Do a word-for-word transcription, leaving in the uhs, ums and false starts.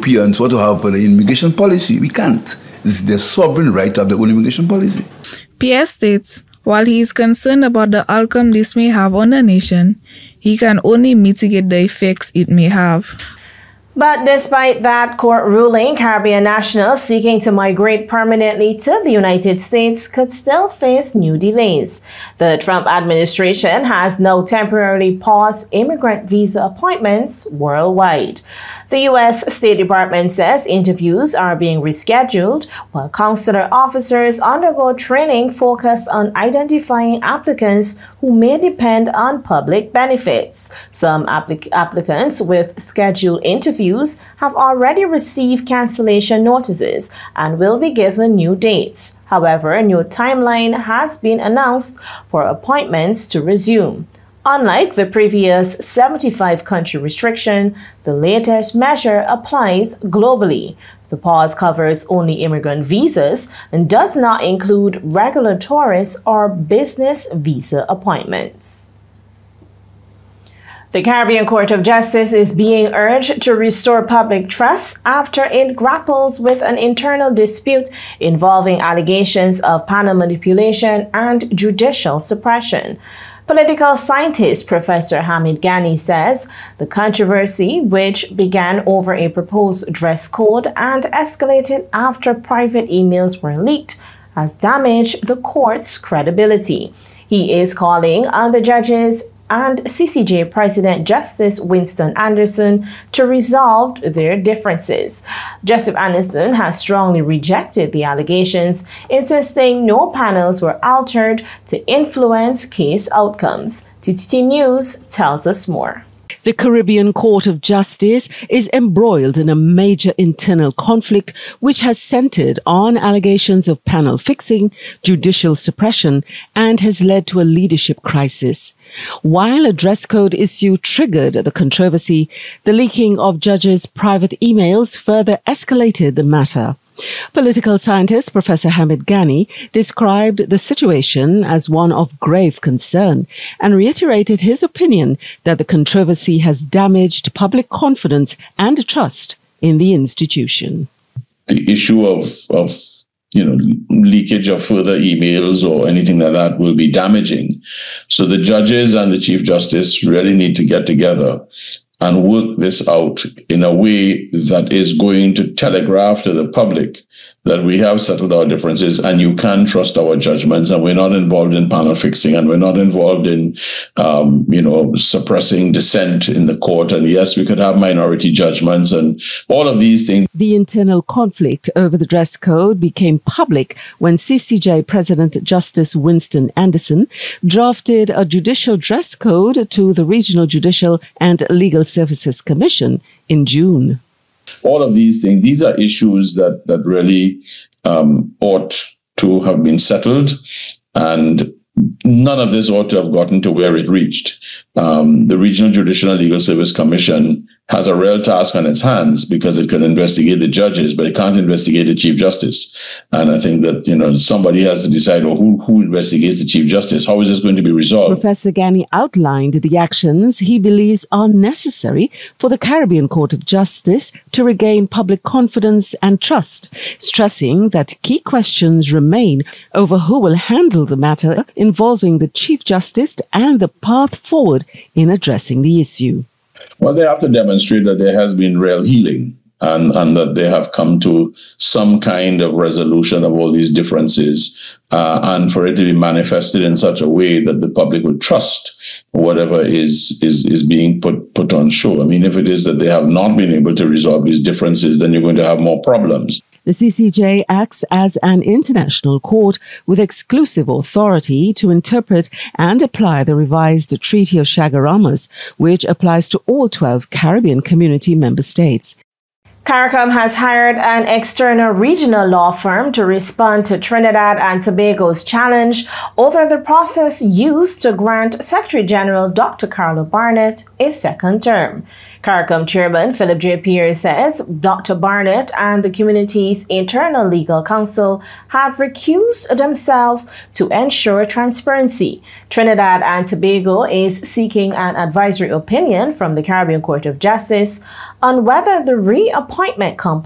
Europeans want to have an immigration policy. We can't. It's their sovereign right to have their own immigration policy. Pierre states, while he is concerned about the outcome this may have on the nation, he can only mitigate the effects it may have. But despite that court ruling, Caribbean nationals seeking to migrate permanently to the United States could still face new delays. The Trump administration has now temporarily paused immigrant visa appointments worldwide. The U S State Department says interviews are being rescheduled while consular officers undergo training focused on identifying applicants who may depend on public benefits. Some applic- applicants with scheduled interviews have already received cancellation notices and will be given new dates. However, a new timeline has been announced for appointments to resume. Unlike the previous seventy-five country restriction, the latest measure applies globally. The pause covers only immigrant visas and does not include regular tourist or business visa appointments. The Caribbean Court of Justice is being urged to restore public trust after it grapples with an internal dispute involving allegations of panel manipulation and judicial suppression. Political scientist Professor Hamid Ghani says the controversy, which began over a proposed dress code and escalated after private emails were leaked, has damaged the court's credibility. He is calling on the judges and C C J President Justice Winston Anderson to resolve their differences. Justice Anderson has strongly rejected the allegations, insisting no panels were altered to influence case outcomes. T T T News tells us more. The Caribbean Court of Justice is embroiled in a major internal conflict which has centered on allegations of panel fixing, judicial suppression, and has led to a leadership crisis. While a dress code issue triggered the controversy, the leaking of judges' private emails further escalated the matter. Political scientist Professor Hamid Ghani described the situation as one of grave concern and reiterated his opinion that the controversy has damaged public confidence and trust in the institution. The issue of, of you know, leakage of further emails or anything like that will be damaging. So the judges and the Chief Justice really need to get together and work this out in a way that is going to telegraph to the public that we have settled our differences and you can trust our judgments, and we're not involved in panel fixing, and we're not involved in, um, you know, suppressing dissent in the court. And yes, we could have minority judgments and all of these things. The internal conflict over the dress code became public when C C J President Justice Winston Anderson drafted a judicial dress code to the Regional Judicial and Legal Services Commission in June. All of these things, these are issues that, that really um, ought to have been settled, and none of this ought to have gotten to where it reached. Um, the Regional Judicial and Legal Service Commission has a real task on its hands because it can investigate the judges, but it can't investigate the Chief Justice. And I think that, you know, somebody has to decide, well, who, who investigates the Chief Justice? How is this going to be resolved? Professor Ghani outlined the actions he believes are necessary for the Caribbean Court of Justice to regain public confidence and trust, stressing that key questions remain over who will handle the matter involving the Chief Justice and the path forward in addressing the issue. Well, they have to demonstrate that there has been real healing and, and that they have come to some kind of resolution of all these differences, uh, and for it to be manifested in such a way that the public will trust whatever is, is, is being put, put on show. I mean, if it is that they have not been able to resolve these differences, then you're going to have more problems. The C C J acts as an international court with exclusive authority to interpret and apply the revised Treaty of Chaguaramas, which applies to all twelve Caribbean Community member states. CARICOM has hired an external regional law firm to respond to Trinidad and Tobago's challenge over the process used to grant Secretary General Doctor Carlo Barnett a second term. CARICOM Chairman Philip J. Pierce says Doctor Barnett and the community's internal legal counsel have recused themselves to ensure transparency. Trinidad and Tobago is seeking an advisory opinion from the Caribbean Court of Justice on whether the reappointment company